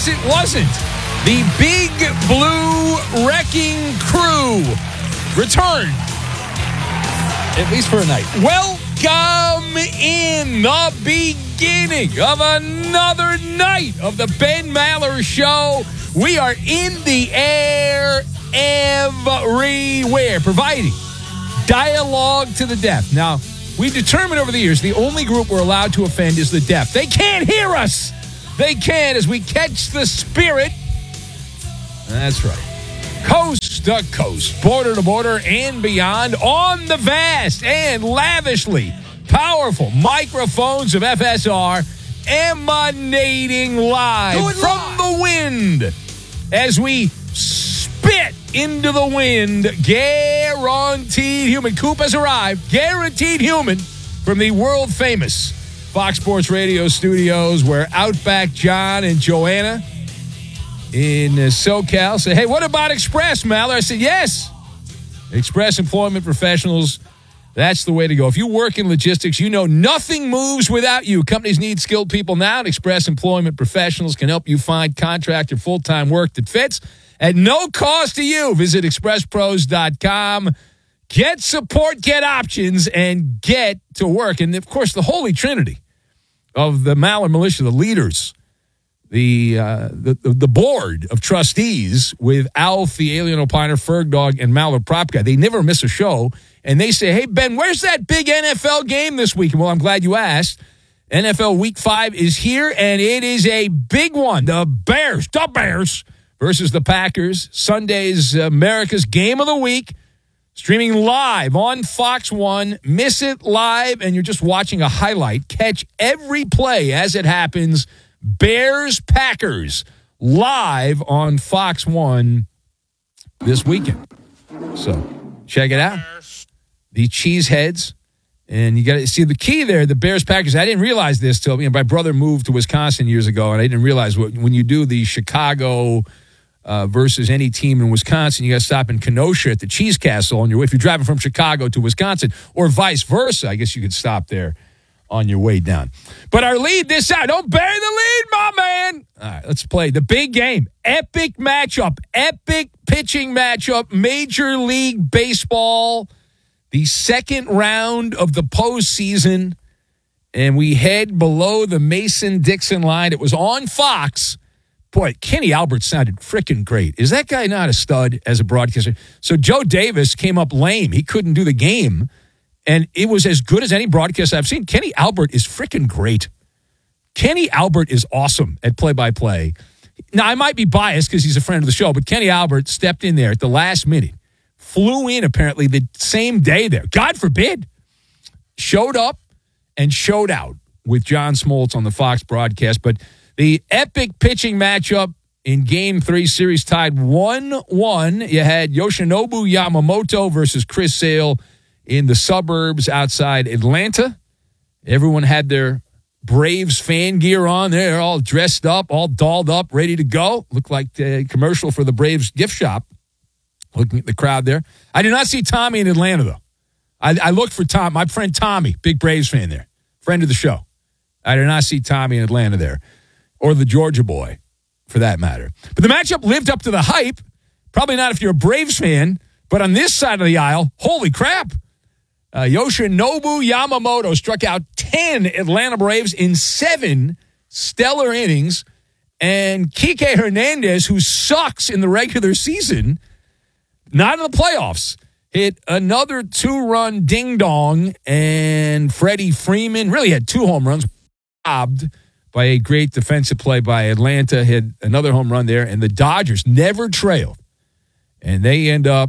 Yes, it wasn't. The Big Blue Wrecking Crew returned, at least for a night. Welcome in the beginning of another night of the Ben Maller Show. We are in the air everywhere, providing dialogue to the deaf. Now, we've determined over the years the only group we're allowed to offend is the deaf. They can't hear us. They can as we catch the spirit. That's right. Coast to coast, border to border, and beyond on the vast and lavishly powerful microphones of F S R, emanating live from live. the wind as we spit into the wind. Guaranteed human. Coop has arrived. Guaranteed human from the world famous Fox Sports Radio studios, where Outback John and Joanna in uh, SoCal say, hey, what about Express, Maller? I said, yes. Express Employment Professionals, that's the way to go. If you work in logistics, you know nothing moves without you. Companies need skilled people now, and Express Employment Professionals can help you find contract or full-time work that fits at no cost to you. Visit express pros dot com. Get support, get options, and get to work. And, of course, the holy trinity of the Maller Militia, the leaders, The, uh, the the board of trustees with Alf, the Alien Opiner, Ferg Dog, and Maller Prop Guy. They never miss a show. And they say, hey, Ben, where's that big N F L game this week? Well, I'm glad you asked. N F L Week five is here, and it is a big one. The Bears, the Bears versus the Packers. Sunday's America's Game of the Week. Streaming live on Fox one. Miss it live, and you're just watching a highlight. Catch every play as it happens. Bears-Packers live on Fox one this weekend. So check it out. The Cheeseheads. And you got to see the key there, the Bears-Packers. I didn't realize this till you know, my brother moved to Wisconsin years ago, and I didn't realize what, when you do the Chicago uh, versus any team in Wisconsin, you got to stop in Kenosha at the Cheese Castle on your way. If you're driving from Chicago to Wisconsin, or vice versa, I guess you could stop there on your way down. But our lead this out. Don't bury the lead, my man. All right, let's play the big game. Epic matchup. Epic pitching matchup. Major League Baseball. The second round of the postseason. And we head below the Mason-Dixon line. It was on Fox. Boy, Kenny Albert sounded freaking great. Is that guy not a stud as a broadcaster? So Joe Davis came up lame. He couldn't do the game. And it was as good as any broadcast I've seen. Kenny Albert is freaking great. Kenny Albert is awesome at play-by-play. Now, I might be biased because he's a friend of the show, but Kenny Albert stepped in there at the last minute, flew in apparently the same day there. God forbid. Showed up and showed out with John Smoltz on the Fox broadcast. But the epic pitching matchup in Game three, series tied one one. You had Yoshinobu Yamamoto versus Chris Sale in the suburbs outside Atlanta. Everyone had their Braves fan gear on. They're all dressed up, all dolled up, ready to go. Looked like a commercial for the Braves gift shop. Looking at the crowd there. I did not see Tommy in Atlanta, though. I, I looked for Tom, my friend Tommy, big Braves fan there, friend of the show. I did not see Tommy in Atlanta there, or the Georgia boy, for that matter. But the matchup lived up to the hype. Probably not if you're a Braves fan, but on this side of the aisle, holy crap. Uh, Yoshinobu Yamamoto struck out ten Atlanta Braves in seven stellar innings. And Kike Hernandez, who sucks in the regular season, not in the playoffs, hit another two-run ding-dong. And Freddie Freeman really had two home runs, robbed by a great defensive play by Atlanta, hit another home run there. And the Dodgers never trailed. And they end up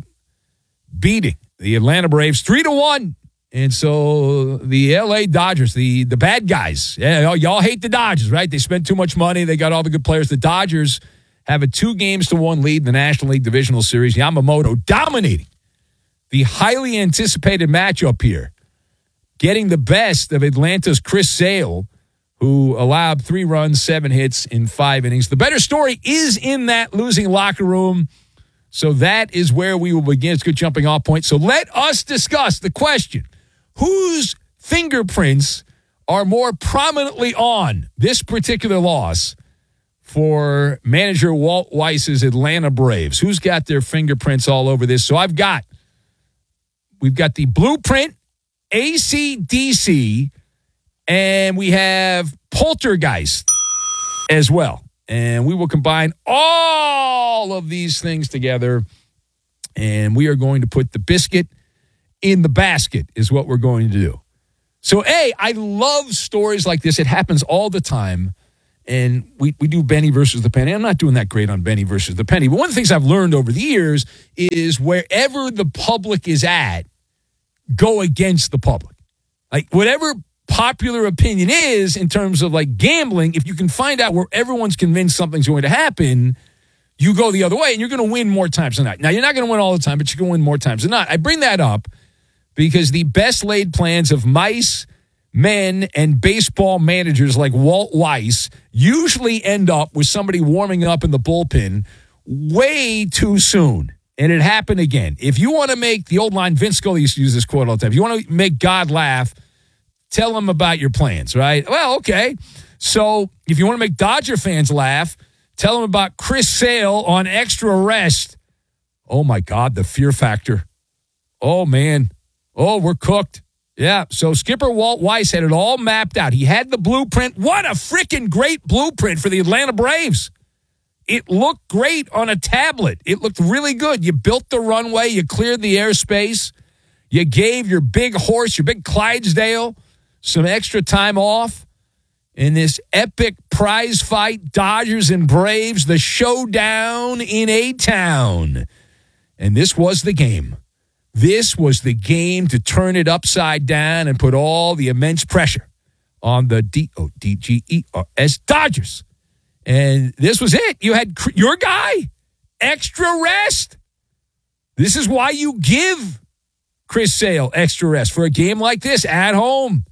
beating the Atlanta Braves three to one. And so the L A Dodgers, the, the bad guys, yeah, y'all hate the Dodgers, right? They spent too much money. They got all the good players. The Dodgers have a two games to one lead in the National League Divisional Series. Yamamoto dominating the highly anticipated matchup here, getting the best of Atlanta's Chris Sale, who allowed three runs, seven hits in five innings. The better story is in that losing locker room. So that is where we will begin. It's a good jumping off point. So let us discuss the question. Whose fingerprints are more prominently on this particular loss for manager Walt Weiss's Atlanta Braves. Who's got their fingerprints all over this? So I've got, we've got the blueprint, A C D C, and we have Poltergeist as well. And we will combine all of these things together, and we are going to put the biscuit in the basket is what we're going to do. So, A, I love stories like this. It happens all the time. And we, we do Benny versus the Penny. I'm not doing that great on Benny versus the Penny. But one of the things I've learned over the years is wherever the public is at, go against the public. Like, whatever popular opinion is in terms of, like, gambling, if you can find out where everyone's convinced something's going to happen, you go the other way, and you're going to win more times than not. Now, you're not going to win all the time, but you're going to win more times than not. I bring that up because the best laid plans of mice, men, and baseball managers like Walt Weiss usually end up with somebody warming up in the bullpen way too soon. And it happened again. If you want to make the old line, Vince Scully used to use this quote all the time. If you want to make God laugh, tell him about your plans, right? Well, okay. So if you want to make Dodger fans laugh, tell them about Chris Sale on extra rest. Oh, my God, the fear factor. Oh, man. Oh, we're cooked. Yeah, so Skipper Walt Weiss had it all mapped out. He had the blueprint. What a freaking great blueprint for the Atlanta Braves. It looked great on a tablet. It looked really good. You built the runway. You cleared the airspace. You gave your big horse, your big Clydesdale, some extra time off. In this epic prize fight, Dodgers and Braves, the showdown in A-Town. And this was the game. This was the game to turn it upside down and put all the immense pressure on the D O D G E R S Dodgers. And this was it. You had your guy, extra rest. This is why you give Chris Sale extra rest for a game like this at home.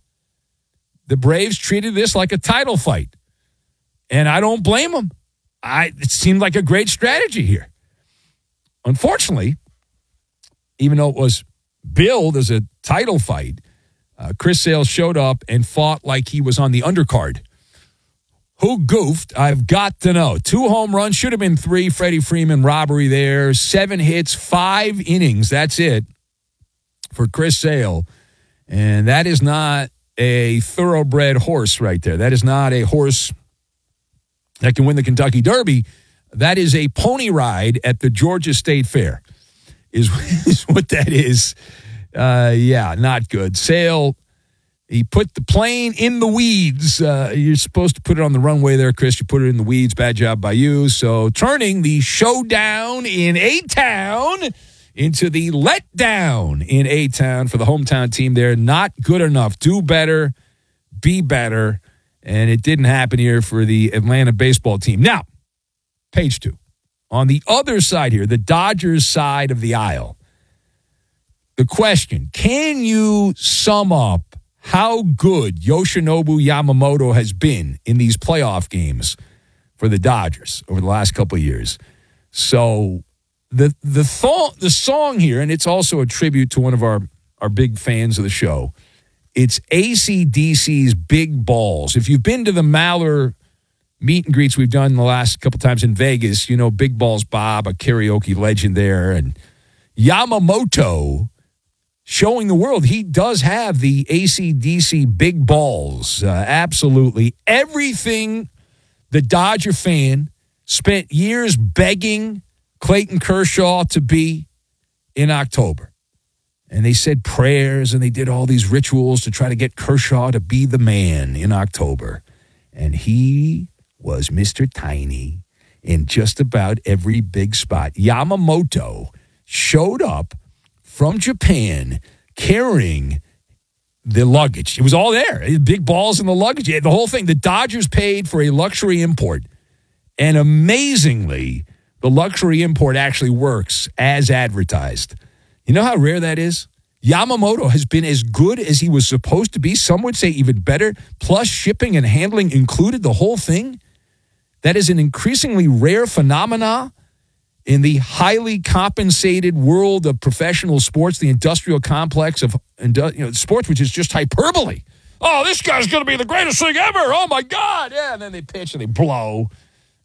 The Braves treated this like a title fight, and I don't blame them. I, it seemed like a great strategy here. Unfortunately, even though it was billed as a title fight, uh, Chris Sale showed up and fought like he was on the undercard. Who goofed? I've got to know. Two home runs, should have been three. Freddie Freeman robbery there. Seven hits, five innings. That's it for Chris Sale. And that is not a thoroughbred horse right there. That is not a horse that can win the Kentucky Derby. That is a pony ride at the Georgia State Fair is, is what that is. Uh, yeah, not good. Sale, he put the plane in the weeds. Uh, you're supposed to put it on the runway there, Chris. You put it in the weeds. Bad job by you. So turning the showdown in A-Town into the letdown in A-Town for the hometown team there. Not good enough. Do better. Be better. And it didn't happen here for the Atlanta baseball team. Now, page two. On the other side here, the Dodgers side of the aisle, the question, can you sum up how good Yoshinobu Yamamoto has been in these playoff games for the Dodgers over the last couple of years? So the the th- the song here, and it's also a tribute to one of our, our big fans of the show, it's A C D C's Big Balls. If you've been to the Maller meet and greets we've done the last couple times in Vegas, you know Big Balls Bob, a karaoke legend there, and Yamamoto showing the world he does have the A C D C Big Balls. Uh, absolutely. Everything the Dodger fan spent years begging Clayton Kershaw to be in October. And they said prayers and they did all these rituals to try to get Kershaw to be the man in October. And he was Mister Tiny in just about every big spot. Yamamoto showed up from Japan carrying the luggage. It was all there. Big balls in the luggage. The whole thing. The Dodgers paid for a luxury import. And amazingly, the luxury import actually works as advertised. You know how rare that is? Yamamoto has been as good as he was supposed to be. Some would say even better. Plus shipping and handling included, the whole thing. That is an increasingly rare phenomena in the highly compensated world of professional sports, the industrial complex of you know, sports, which is just hyperbole. Oh, this guy's going to be the greatest thing ever. Oh, my God. Yeah, and then they pitch and they blow.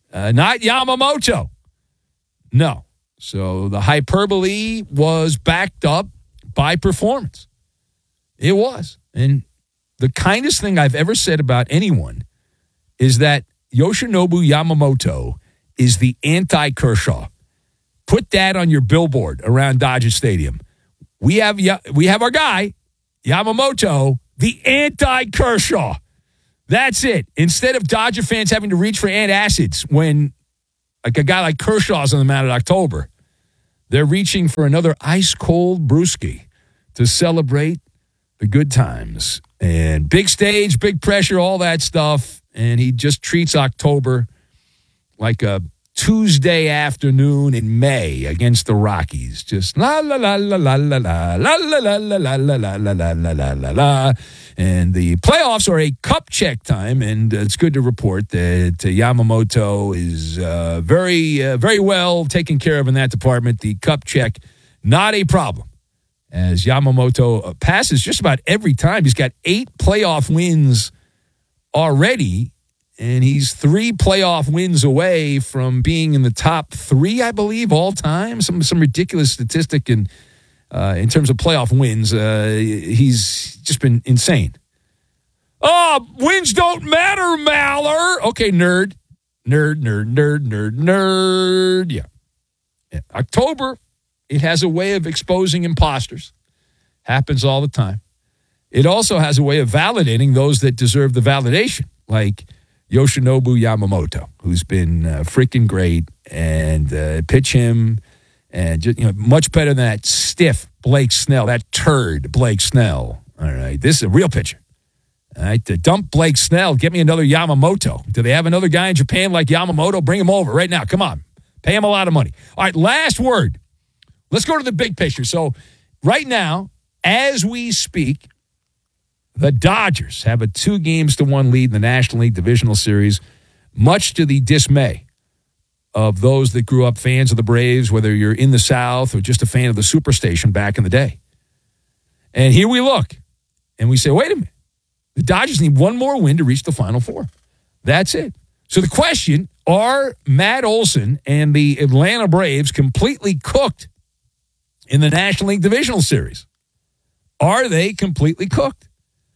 uh, not Yamamoto. No. So the hyperbole was backed up by performance. It was. And the kindest thing I've ever said about anyone is that Yoshinobu Yamamoto is the anti-Kershaw. Put that on your billboard around Dodger Stadium. We have we have our guy, Yamamoto, the anti-Kershaw. That's it. Instead of Dodger fans having to reach for antacids when like a guy like Kershaw's on the mound in October, they're reaching for another ice-cold brewski to celebrate the good times. And big stage, big pressure, all that stuff. And he just treats October like a Tuesday afternoon in May against the Rockies. Just la la la la la la la la la la la la la la la la la la la. And the playoffs are a cup check time, and it's good to report that Yamamoto is uh, very, uh, very well taken care of in that department. The cup check, not a problem. As Yamamoto passes just about every time. He's got eight playoff wins already, and he's three playoff wins away from being in the top three, I believe, all time. Some some ridiculous statistic in uh, in terms of playoff wins. Uh, he's just been insane. Oh, wins don't matter, Maller. Okay, nerd, nerd, nerd, nerd, nerd, nerd. Yeah. yeah. October, it has a way of exposing imposters. Happens all the time. It also has a way of validating those that deserve the validation, like Yoshinobu Yamamoto, who's been uh, freaking great, and uh, pitch him, and just, you know, much better than that stiff Blake Snell, that turd Blake Snell. All right, this is a real pitcher. All right, to dump Blake Snell, get me another Yamamoto. Do they have another guy in Japan like Yamamoto? Bring him over right now. Come on, pay him a lot of money. All right, last word. Let's go to the big picture. So right now, as we speak, the Dodgers have a two games to one lead in the National League Divisional Series, much to the dismay of those that grew up fans of the Braves, whether you're in the South or just a fan of the Superstation back in the day. And here we look, and we say, wait a minute. The Dodgers need one more win to reach the Final Four. That's it. So the question, are Matt Olson and the Atlanta Braves completely cooked in the National League Divisional Series? Are they completely cooked?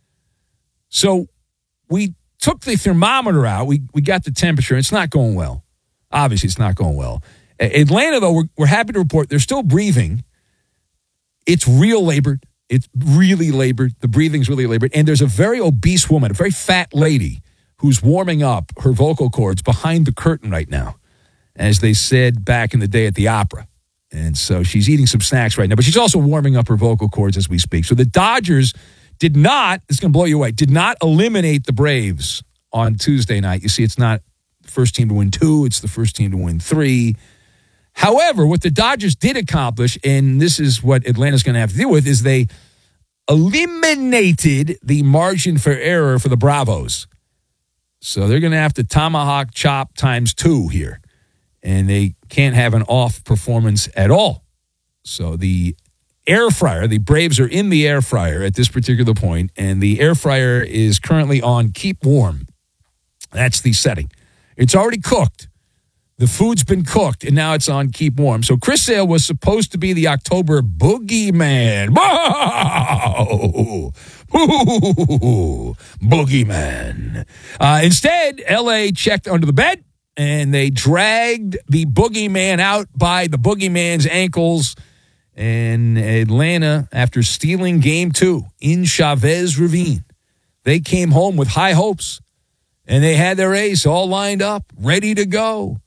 So we took the thermometer out. We we got the temperature. It's not going well. Obviously, it's not going well. Atlanta, though, we're, we're happy to report they're still breathing. It's real labored. It's really labored. The breathing's really labored. And there's a very obese woman, a very fat lady, who's warming up her vocal cords behind the curtain right now, as they said back in the day at the opera. And so she's eating some snacks right now, but she's also warming up her vocal cords as we speak. So the Dodgers did not, this is going to blow you away, did not eliminate the Braves on Tuesday night. You see, it's not the first team to win two, it's the first team to win three. However, what the Dodgers did accomplish, and this is what Atlanta's going to have to deal with, is they eliminated the margin for error for the Bravos. So they're going to have to tomahawk chop times two here. And they can't have an off performance at all. So the air fryer, the Braves are in the air fryer at this particular point, and the air fryer is currently on keep warm. That's the setting. It's already cooked. The food's been cooked, and now it's on keep warm. So Chris Sale was supposed to be the October boogeyman. Whoa! Boogeyman. Uh, instead, L A checked under the bed, and they dragged the boogeyman out by the boogeyman's ankles. And Atlanta, after stealing game two in Chavez Ravine, they came home with high hopes. And they had their ace all lined up, ready to go.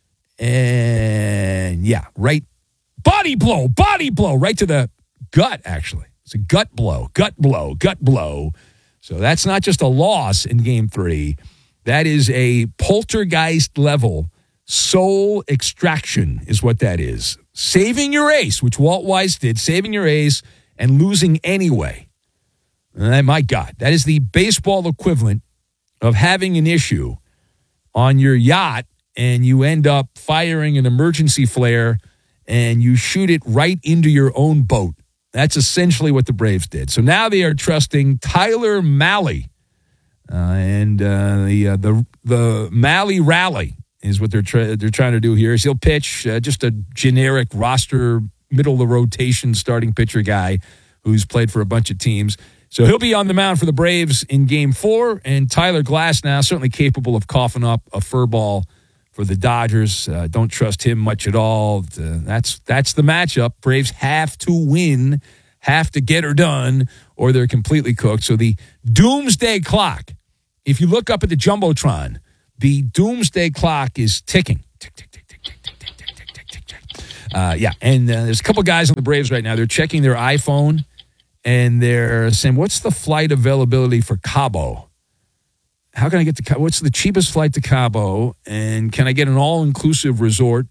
And, yeah, right. Body blow, body blow, right to the gut, actually. It's a gut blow, gut blow, gut blow. So that's not just a loss in game three. That is a poltergeist level soul extraction is what that is. Saving your ace, which Walt Weiss did, saving your ace and losing anyway. And my God, that is the baseball equivalent of having an issue on your yacht and you end up firing an emergency flare and you shoot it right into your own boat. That's essentially what the Braves did. So now they are trusting Tyler Mahle. Uh, and uh, the, uh, the the Mahle Rally is what they're, tra- they're trying to do here. Is he'll pitch uh, just a generic roster, middle-of-the-rotation starting pitcher guy who's played for a bunch of teams. So he'll be on the mound for the Braves in Game four, and Tyler Glasnow, certainly capable of coughing up a fur ball for the Dodgers. Uh, don't trust him much at all. Uh, that's that's the matchup. Braves have to win, have to get her done, or they're completely cooked. So the doomsday clock, if you look up at the Jumbotron, the doomsday clock is ticking. Tick, tick, tick, tick, tick, tick, tick, tick, tick, tick, tick. Uh, yeah, and uh, there's a couple guys on the Braves right now. They're checking their iPhone, and they're saying, what's the flight availability for Cabo? How can I get to Cabo? What's the cheapest flight to Cabo? And can I get an all-inclusive resort?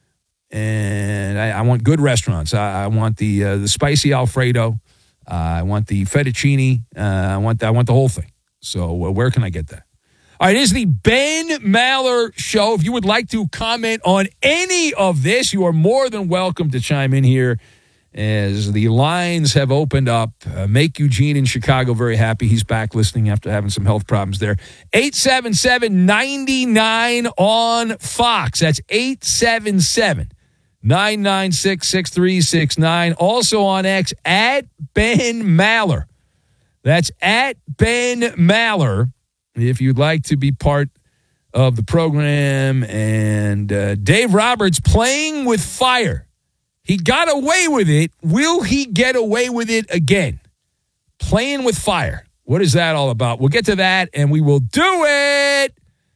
And I, I want good restaurants. I, I want the uh, the spicy Alfredo. Uh, I want the fettuccine. Uh, I want the, I want the whole thing. So uh, where can I get that? All right, it is the Ben Maller Show. If you would like to comment on any of this, you are more than welcome to chime in here as the lines have opened up. Uh, make Eugene in Chicago very happy. He's back listening after having some health problems there. eight seven seven, nine nine on Fox. That's eight seven seven, nine nine six, six three six nine. Also on X, at Ben Maller. That's at Ben Maller. If you'd like to be part of the program. And uh, Dave Roberts playing with fire. He got away with it. Will he get away with it again? Playing with fire. What is that all about? We'll get to that, and we will do it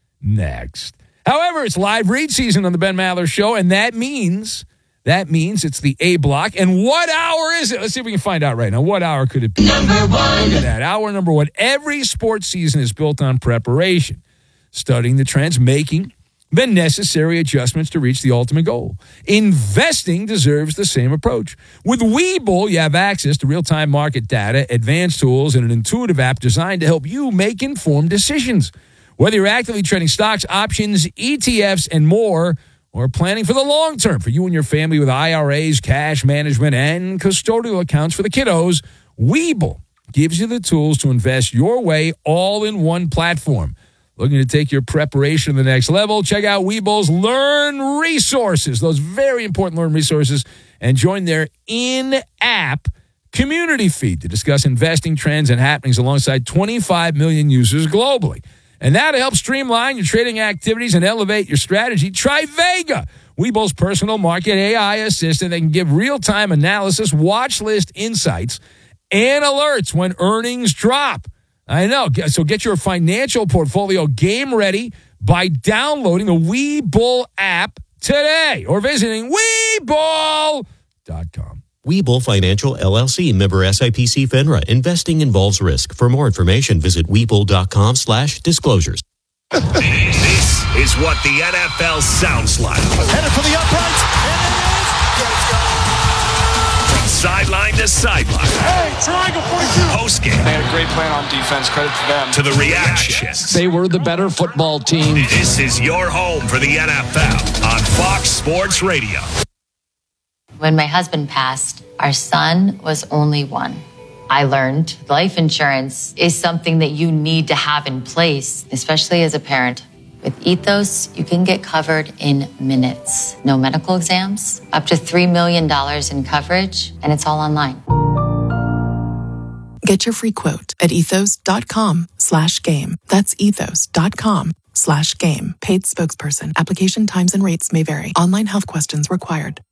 next. However, it's live read season on the Ben Maller Show, and that means that means it's the A block. And what hour is it? Let's see if we can find out right now. What hour could it be? Number one. Look at that. Hour number one. Every sports season is built on preparation, studying the trends, making the necessary adjustments to reach the ultimate goal. Investing deserves the same approach. With Webull, you have access to real-time market data, advanced tools, and an intuitive app designed to help you make informed decisions. Whether you're actively trading stocks, options, E T Fs, and more, or planning for the long term for you and your family with I R As, cash management, and custodial accounts for the kiddos, Webull gives you the tools to invest your way all in one platform. Looking to take your preparation to the next level? Check out Webull's Learn Resources, those very important Learn Resources, and join their in-app community feed to discuss investing trends and happenings alongside twenty-five million users globally. And now to help streamline your trading activities and elevate your strategy, try Vega, Webull's personal market A I assistant that can give real-time analysis, watch list insights, and alerts when earnings drop. I know. So get your financial portfolio game ready by downloading the Webull app today or visiting Webull dot com. Webull Financial, L L C, member S I P C FINRA. Investing involves risk. For more information, visit Webull.com slash disclosures. This is what the N F L sounds like. Headed for the uprights, and it is. Let's go. From sideline to sideline. Hey, triangle forty-two. Postgame. They had a great plan on defense. Credit to them. To the reactions. They were the better football team. This is your home for the N F L on Fox Sports Radio. When my husband passed, our son was only one. I learned life insurance is something that you need to have in place, especially as a parent. With Ethos, you can get covered in minutes. No medical exams, up to three million dollars in coverage, and it's all online. Get your free quote at ethos.com slash game. That's ethos.com slash game. Paid spokesperson. Application times and rates may vary. Online health questions required.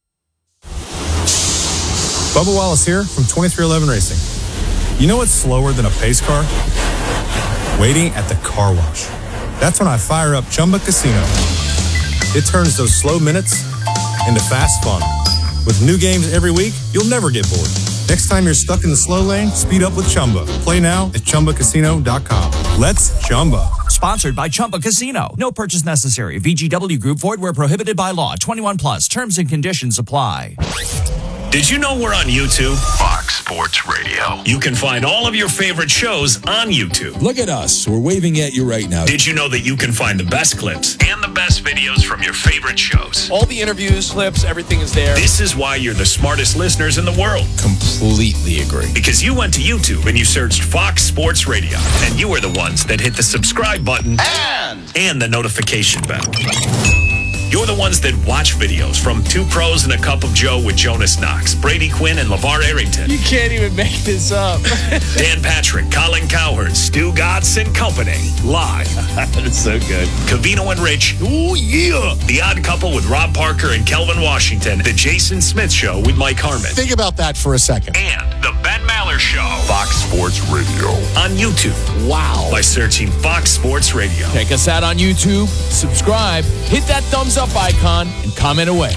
Bubba Wallace here from twenty-three eleven Racing. You know what's slower than a pace car? Waiting at the car wash. That's when I fire up Chumba Casino. It turns those slow minutes into fast fun. With new games every week, you'll never get bored. Next time you're stuck in the slow lane, speed up with Chumba. Play now at Chumba Casino dot com. Let's Chumba. Sponsored by Chumba Casino. No purchase necessary. V G W Group. Void where prohibited by law. twenty-one plus. Terms and conditions apply. Did you know we're on YouTube? Fox Sports Radio. You can find all of your favorite shows on YouTube. Look at us. We're waving at you right now. Did you know that you can find the best clips and the best videos from your favorite shows? All the interviews, clips, everything is there. This is why you're the smartest listeners in the world. Completely agree. Because you went to YouTube and you searched Fox Sports Radio, and you were the ones that hit the subscribe button And, and the notification bell. You're the ones that watch videos from Two Pros and a Cup of Joe with Jonas Knox, Brady Quinn, and LeVar Arrington. you can't even make this up. Dan Patrick, Colin Cowherd, Stu Gatz and Company. Live. That's so good. Covino and Rich. Ooh, yeah. The Odd Couple with Rob Parker and Kelvin Washington. The Jason Smith Show with Mike Harmon. Think about that for a second. And The Ben Maller Show. Fox Sports Radio. On YouTube. Wow. By searching Fox Sports Radio. Check us out on YouTube. Subscribe. Hit that thumbs up icon and comment away.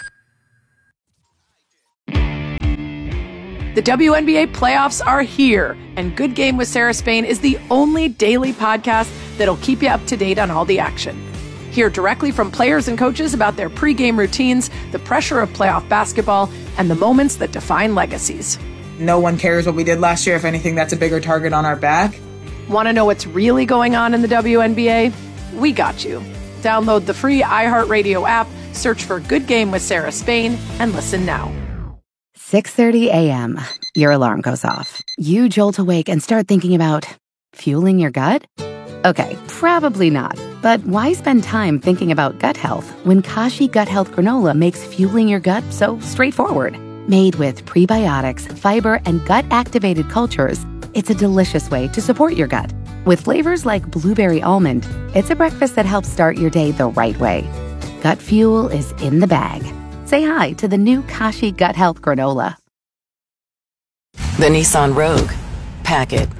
The W N B A playoffs are here, and Good Game with Sarah Spain is the only daily podcast that'll keep you up to date on all the action. Hear directly from players and coaches about their pregame routines, the pressure of playoff basketball, and the moments that define legacies. No one cares what we did last year. If anything, that's a bigger target on our back. Want to know what's really going on in the W N B A? We got you. Download the free iHeartRadio app, search for Good Game with Sarah Spain, and listen now. six thirty a.m. Your alarm goes off. You jolt awake and start thinking about fueling your gut? Okay, probably not. But why spend time thinking about gut health when Kashi Gut Health Granola makes fueling your gut so straightforward? Made with prebiotics, fiber, and gut-activated cultures, it's a delicious way to support your gut. With flavors like blueberry almond, it's a breakfast that helps start your day the right way. Gut fuel is in the bag. Say hi to the new Kashi Gut Health Granola. The Nissan Rogue. Pack it.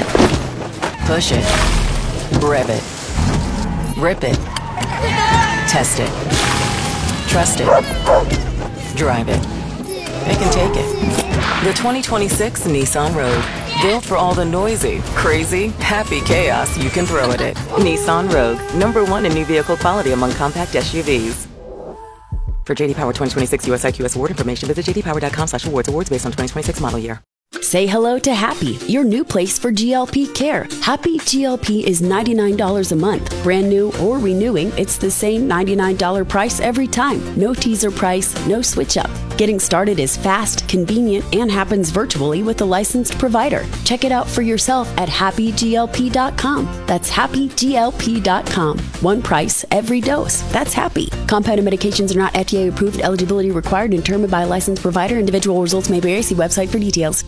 Push it. Rev it. Rip it. Test it. Trust it. Drive it. It can take it. The twenty twenty-six Nissan Rogue. Built for all the noisy, crazy, happy chaos you can throw at it. Nissan Rogue. Number one in new vehicle quality among compact S U Vs. For J D Power twenty twenty-six U S I Q S award information, visit j d power dot com slash awards. Awards based on twenty twenty-six model year. Say hello to Happy, your new place for G L P care. Happy G L P is ninety-nine dollars a month. Brand new or renewing, it's the same ninety-nine dollars price every time. No teaser price, no switch up. Getting started is fast, convenient, and happens virtually with a licensed provider. Check it out for yourself at happy g l p dot com. That's happy g l p dot com. One price, every dose. That's Happy. Compounded medications are not F D A approved. Eligibility required and determined by a licensed provider. Individual results may vary. See website for details.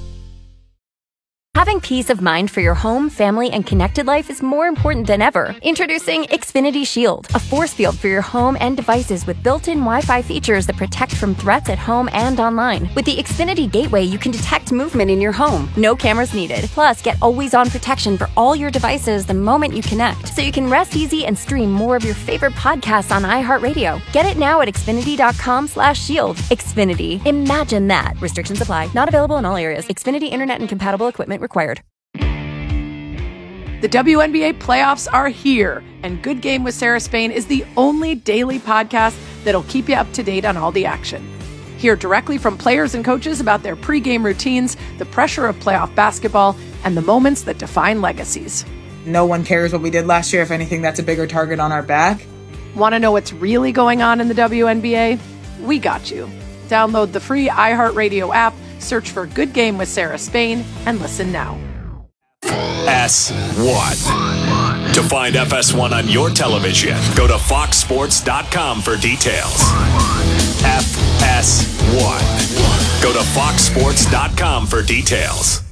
Having peace of mind for your home, family, and connected life is more important than ever. Introducing Xfinity Shield, a force field for your home and devices with built-in Wi-Fi features that protect from threats at home and online. With the Xfinity Gateway, you can detect movement in your home. No cameras needed. Plus, get always-on protection for all your devices the moment you connect, so you can rest easy and stream more of your favorite podcasts on iHeartRadio. Get it now at xfinity dot com slash shield. Xfinity. Imagine that. Restrictions apply. Not available in all areas. Xfinity Internet and compatible equipment required. The W N B A playoffs are here, and Good Game with Sarah Spain is the only daily podcast that'll keep you up to date on all the action. Hear directly from players and coaches about their pregame routines, the pressure of playoff basketball, and the moments that define legacies. No one cares what we did last year. If anything, that's a bigger target on our back. Want to know what's really going on in the W N B A? We got you. Download the free iHeartRadio app, search for Good Game with Sarah Spain, and listen now. S one. To find F S one on your television, go to fox sports dot com for details. F S one. Go to fox sports dot com for details.